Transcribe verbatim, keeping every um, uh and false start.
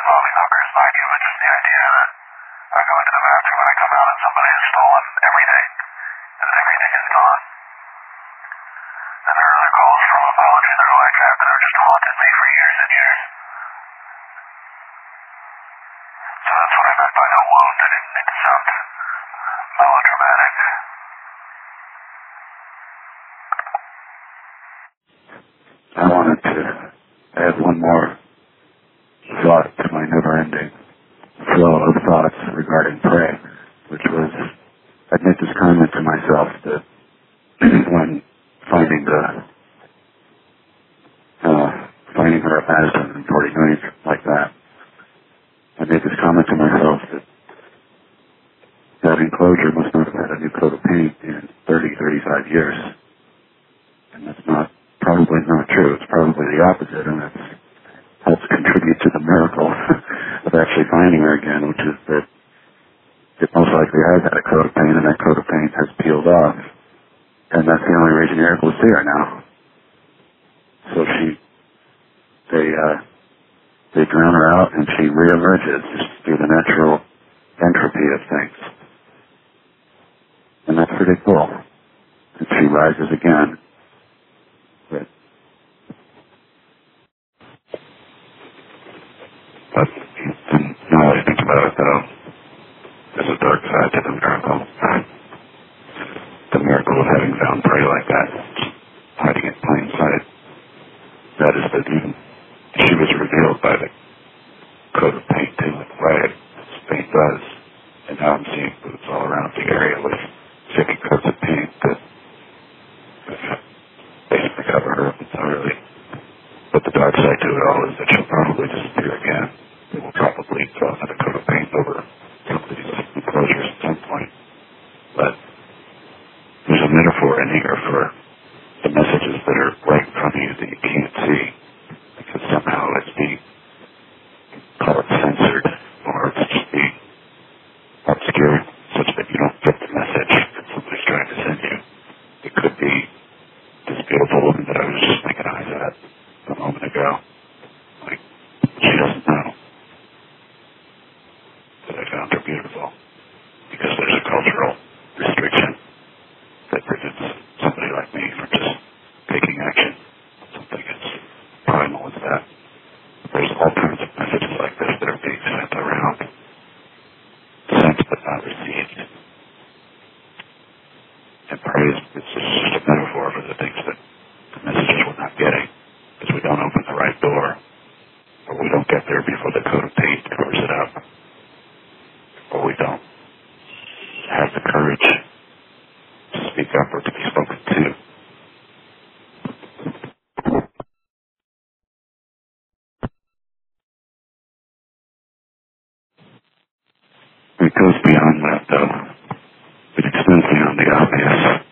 involving hookers, mind you, but just the idea that I go into the bathroom and I come out and somebody has stolen everything, and everything is gone. And there are other calls from apologies that are like that that have just haunted me for years and years. So that's what I meant by no wound. I didn't mean to sound melodramatic. I wanted to add one more thought to my never-ending flow of thoughts regarding prey, which was, I'd made this comment to myself that when finding the, uh, finding her at Madison and forty-ninth like that, I made this comment to myself that that enclosure must not have had a new coat of paint in thirty, thirty-five years. And that's not, probably not true. It's probably the opposite, and it's helps contribute to the miracle of actually finding her again, which is that it most likely has had a coat of paint, and that coat of paint has peeled off. And that's the only reason you're able to see her now. So she, they, uh, they drown her out and she reemerges just through the natural entropy of things. And that's pretty cool. And she rises again. But, but now I think about it though, there's a dark side to the miracle. The miracle of having found prey like that, hiding in plain sight. That is that even she was revealed by the coat of paint too, in the way paint does. And now I'm seeing boots all around the area with thick coats of paint that basically cover her up entirely. But the dark side to it all is that she'll probably disappear again. It will probably throw another coat of paint over some of these enclosures at some point. But there's a metaphor in here for the messages that are right in front of you that you can't see, because somehow it's being, call it censored, or it's just being obscured such that you don't get the message that somebody's trying to send you. It could be this beautiful woman that I was just making eyes at a moment ago. Like, she doesn't know that I found her beautiful, because there's a cultural restriction that prevents somebody like me from just taking action on something as primal as that. There's all kinds of messages like this that are being sent around, sent but not received. And praise is just a metaphor for the things that the messages we're not getting, because we don't open the right door, or we don't get there before the coat of paint covers it up, or we don't have the courage to speak up or to be spoken to. It goes beyond that, though. It extends beyond the obvious.